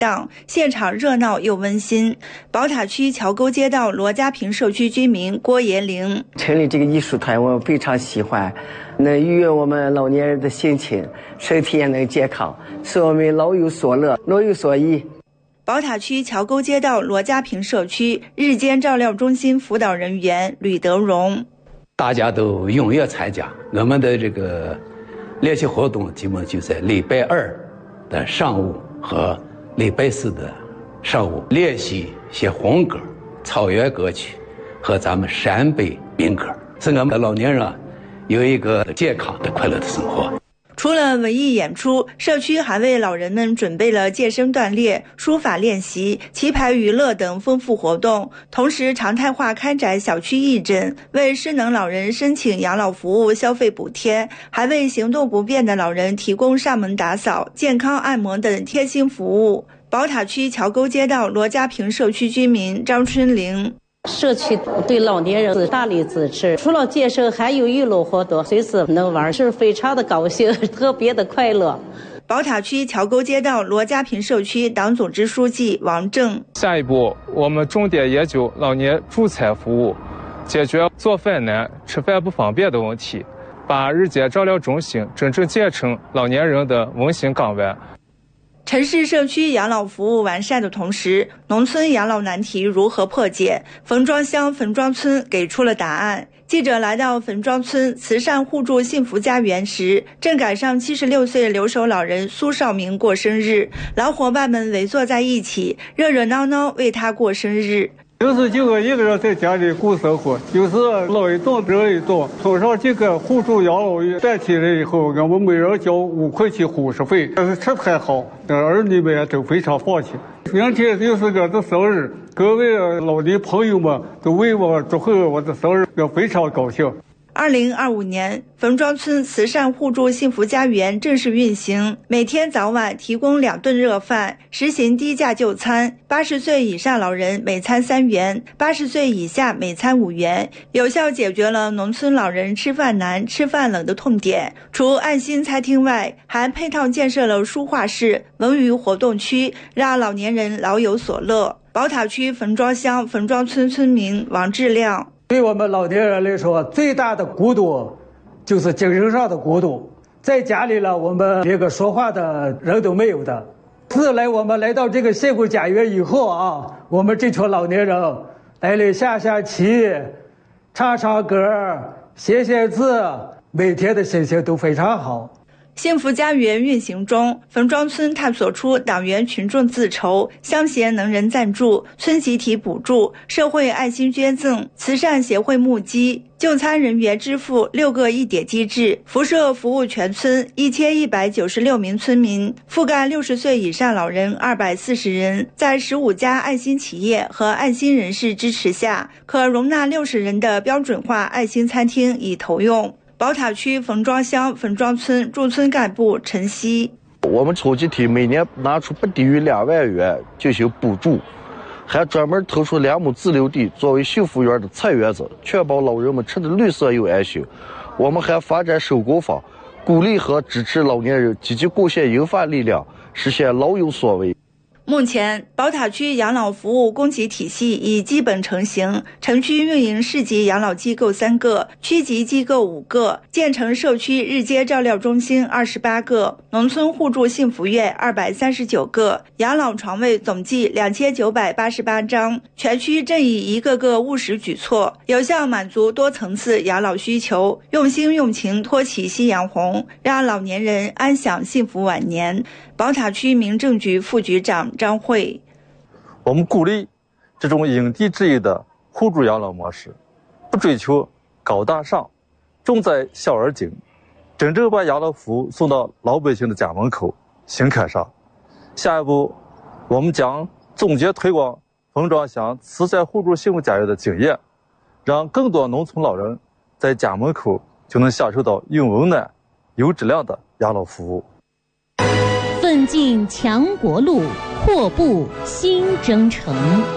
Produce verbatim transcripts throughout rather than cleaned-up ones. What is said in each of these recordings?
档，现场热闹又温馨。宝塔区桥沟街道罗家坪社区居民郭延龄， 成立这个艺术团我非常喜欢，能愉悦我们老年人的心情，身体也能健康，使我们老有所乐，若有所依。 宝塔区桥沟街道罗家坪社区日间照料中心辅导人员吕德荣， 大家都踊跃参加，我们的这个练习活动基本就在礼拜二的上午和礼拜四的上午练习一些红歌、草原歌曲和咱们陕北民歌，使我们的老年人啊有一个健康的快乐的生活。 除了文艺演出，社区还为老人们准备了健身锻炼、书法练习、棋牌娱乐等丰富活动，同时常态化开展小区义诊，为失能老人申请养老服务消费补贴，还为行动不便的老人提供上门打扫、健康按摩等贴心服务。宝塔区桥沟街道罗家坪社区居民张春玲， 社区对老年人大力支持，除了健身还有娱乐活动，随时能玩，是非常的高兴，特别的快乐。 宝塔区桥沟街道罗家坪社区党组织书记王正， 下一步我们重点研究老年助餐服务，解决做饭难、吃饭不方便的问题，把日间照料中心真正建成老年人的温馨港湾。 城市社区养老服务完善的同时，农村养老难题如何破解？冯庄乡冯庄村给出了答案。记者来到冯庄村慈善互助幸福家园时，正赶上七十六岁留守老人苏少明过生日，老伙伴们围坐在一起，热热闹闹为他过生日。 有时就我一个人在家里过生活，有时老一栋人一栋，从上这个互助养老院办起来以后，我们每人交五块钱伙食费，但是吃还好，儿女们都非常放心。明天就是我的生日，各位老年朋友们都为我祝贺我的生日，我非常高兴。 二零二五年，冯庄村慈善互助幸福家园正式运行，每天早晚提供两顿热饭，实行低价就餐，八十岁以上老人每餐三元，八十岁以下每餐五元，有效解决了农村老人吃饭难、吃饭冷的痛点。除爱心餐厅外，还配套建设了书画室、文娱活动区，让老年人老有所乐。宝塔区冯庄乡冯庄村村民王志亮， 对我们老年人来说，最大的孤独就是精神上的孤独。在家里了，我们连个说话的人都没有的。自来我们来到这个幸福家园以后啊，我们这群老年人来了下下棋、唱唱歌、写写字，每天的心情都非常好。 幸福家园运行中，冯庄村探索出党员群众自筹、乡贤能人赞助、村集体补助、社会爱心捐赠、慈善协会募集、就餐人员支付六个一点机制，辐射服务全村一千一百九十六名村民，覆盖六十岁以上老人二百四十人，在十五家爱心企业和爱心人士支持下，可容纳六十人的标准化爱心餐厅已投用。宝塔区冯庄乡冯庄村驻村干部陈曦， 我们村集体每年拿出不低于两万元进行补助，还专门腾出两亩自留地作为幸福园的菜园子，确保老人们吃的绿色又安心。我们还发展手工坊，鼓励和支持老年人积极贡献银发力量，实现老有所为。 目前，宝塔区养老服务供给体系已基本成型，城区运营市级养老机构三个，区级机构五个，建成社区日间照料中心二十八个，农村互助幸福院二百三十九个，养老床位总计两千九百八十八张。全区正以一个个务实举措，有效满足多层次养老需求，用心用情托起夕阳红，让老年人安享幸福晚年。宝塔区民政局副局长张慧， 我们鼓励这种因地制宜的互助养老模式，不追求高大上，重在小而精，真正把养老服务送到老百姓的家门口、心坎上。下一步，我们将总结推广冯庄乡慈善互助幸福家园的经验，让更多农村老人在家门口就能享受到有温暖、有质量的养老服务。 奋进强国路，阔步新征程。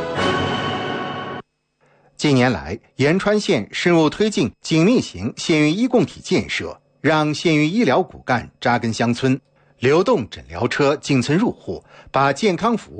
近年来，延川县深入推进紧密型县域医共体建设，让县域医疗骨干扎根乡村，流动诊疗车进村入户，把健康服务